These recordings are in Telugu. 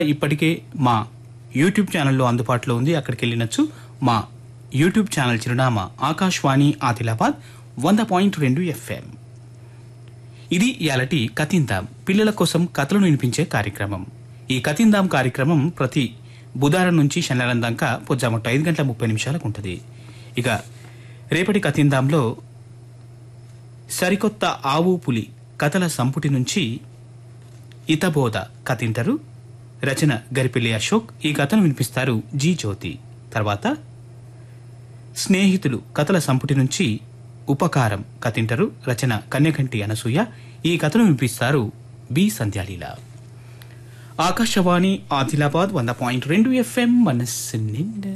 ఇప్పటికే మా యూట్యూబ్ ఛానల్లో అందుబాటులో ఉంది. అక్కడికి వెళ్ళినచ్చు. మా యూట్యూబ్ ఛానల్ చిరునామా ఆకాశవాణి ఆదిలాబాద్ 100.2 FM. ఇది ఇయాలటి కతిందాం, పిల్లల కోసం కథలను వినిపించే కార్యక్రమం. ఈ కతిందాం కార్యక్రమం ప్రతి బుధవారం నుంచి శనివారం దాకా పొద్దుమట్టు 5:30 ఉంటుంది. ఇక రేపటి కతిందాంలో సరికొత్త ఆవు పులి కథల సంపుటి నుంచి ఇతబోధ కథింటారు. రచన గరిపెల్లి అశోక్. ఈ కథను వినిపిస్తారు జీ జ్యోతి. తర్వాత స్నేహితులు కథల సంపుటి నుంచి ఉపకారం కథింటారు. రచన కన్యకంటి అనసూయ. ఈ కథను వినిపిస్తారు బి సంధ్యాలీల. ఆకాశవాణి ఆదిలాబాద్ 100.2 FM. మనస్సు నిండా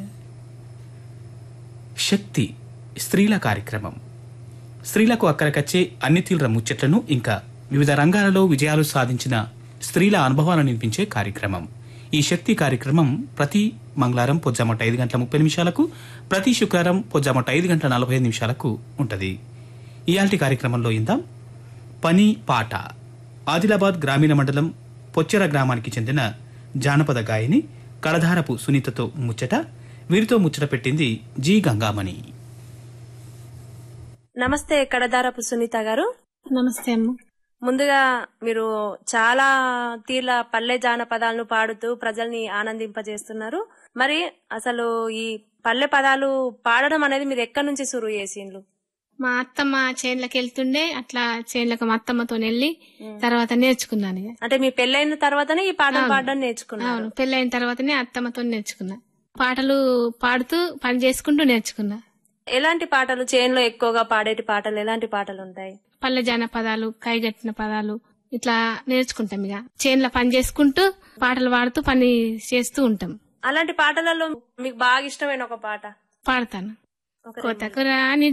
శక్తి స్త్రీల కార్యక్రమం. స్త్రీలకు అక్కరకచ్చే అన్ని తీవ్ర ముచ్చట్లను ఇంకా వివిధ రంగాలలో విజయాలు సాధించిన స్త్రీల అనుభవాలను వినిపించే కార్యక్రమం. ఈ శక్తి కార్యక్రమం ప్రతి మంగళవారం పొద్దుమట్టు 5:30 ప్రతి శుక్రవారం పొద్దుమట్టు 5:45 ఉంటుంది. ఇయాల్టి కార్యక్రమంలో ఇందాం పని పాట. ఆదిలాబాద్ గ్రామీణ మండలం పొచ్చెర గ్రామానికి చెందిన జానపద గాయని కళధారపు సునీతతో ముచ్చట. వీరితో ముచ్చట పెట్టింది జి గంగామణి. నమస్తే కడదారపు సునీత గారు. నమస్తే అమ్మ. ముందుగా మీరు చాలా తీర్ల పల్లె జానపదాలను పాడుతూ ప్రజల్ని ఆనందింపజేస్తున్నారు. మరి అసలు ఈ పల్లె పదాలు పాడడం అనేది మీరు ఎక్కడి నుంచి సురువు చేసిండ్రు? మా అత్తమ్మ చేన్లకు వెళ్తుండే, అట్లా చేన్లకు మా అత్తమ్మతో వెళ్ళి తర్వాత నేర్చుకున్నాను. అంటే మీ పెళ్ళైన తర్వాతనే ఈ పాటలు పాడడం నేర్చుకున్నాను? అవును, పెళ్ళైన తర్వాతనే అత్తమ్మతో నేర్చుకున్నా. పాటలు పాడుతూ పని చేసుకుంటూ నేర్చుకున్నా. ఎలాంటి పాటలు చేన్లో ఎక్కువగా పాడేటి పాటలు ఎలాంటి పాటలు ఉంటాయి? పల్లె జానపదాలు, కైగట్టిన పదాలు ఇట్లా నేర్చుకుంటాం. ఇక చేన్ల పని చేసుకుంటూ పాటలు పాడుతూ పని చేస్తూ ఉంటాం. అలాంటి పాటలలో మీకు బాగా ఇష్టమైన ఒక పాట పాడతాను. కోతకు రాని